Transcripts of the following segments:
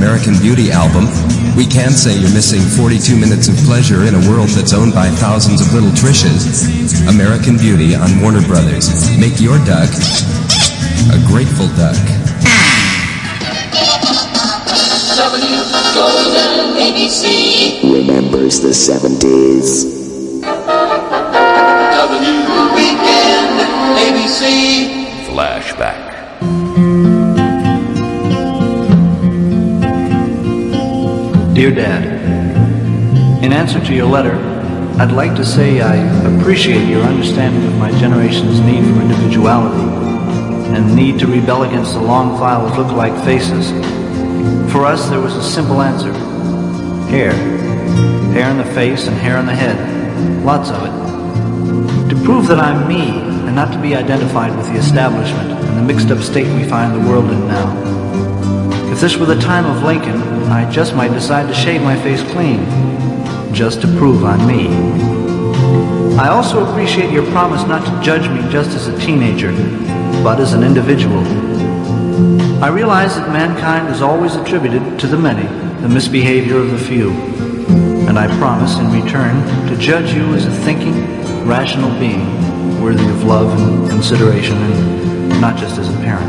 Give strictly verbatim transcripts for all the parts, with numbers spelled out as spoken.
American Beauty album, we can say you're missing forty-two minutes of pleasure in a world that's owned by thousands of little Trishas. American Beauty on Warner Brothers. Make your duck a grateful duck. W Golden A B C remembers the seventies. W Weekend A B C Flashback. Dear Dad, in answer to your letter, I'd like to say I appreciate your understanding of my generation's need for individuality and need to rebel against the long file of look-alike faces. For us, there was a simple answer. Hair. Hair in the face and hair in the head. Lots of it. To prove that I'm me and not to be identified with the establishment and the mixed-up state we find the world in now. If this were the time of Lincoln, I just might decide to shave my face clean, just to prove I'm me. I also appreciate your promise not to judge me just as a teenager, but as an individual. I realize that mankind is always attributed to the many, the misbehavior of the few. And I promise in return to judge you as a thinking, rational being, worthy of love and consideration, and not just as a parent.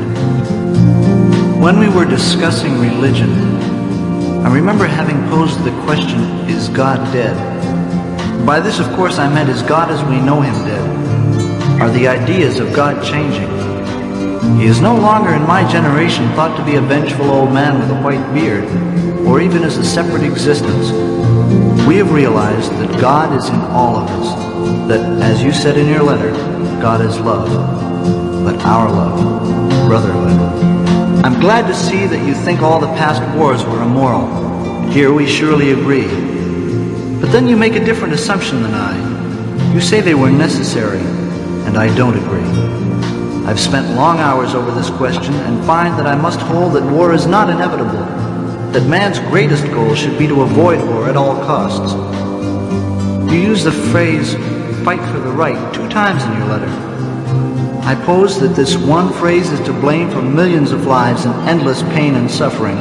When we were discussing religion, I remember having posed the question, is God dead? By this, of course, I meant, is God as we know him dead? Are the ideas of God changing? He is no longer in my generation thought to be a vengeful old man with a white beard, or even as a separate existence. We have realized that God is in all of us, that, as you said in your letter, God is love, but our love, brotherhood. I'm glad to see that you think all the past wars were immoral. Here we surely agree. But then you make a different assumption than I. You say they were necessary, and I don't agree. I've spent long hours over this question and find that I must hold that war is not inevitable, that man's greatest goal should be to avoid war at all costs. You use the phrase, fight for the right, two times in your letter. I pose that this one phrase is to blame for millions of lives and endless pain and suffering.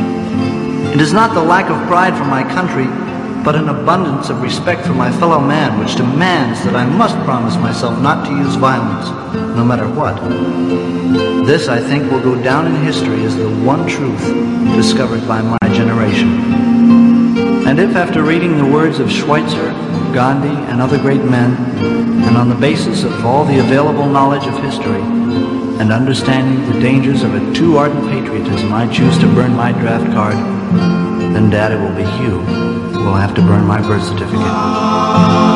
It is not the lack of pride for my country, but an abundance of respect for my fellow man which demands that I must promise myself not to use violence, no matter what. This, I think, will go down in history as the one truth discovered by my generation. And if after reading the words of Schweitzer, Gandhi, and other great men, and on the basis of all the available knowledge of history, and understanding the dangers of a too ardent patriotism, I choose to burn my draft card, then Dad, it will be you who will have to burn my birth certificate.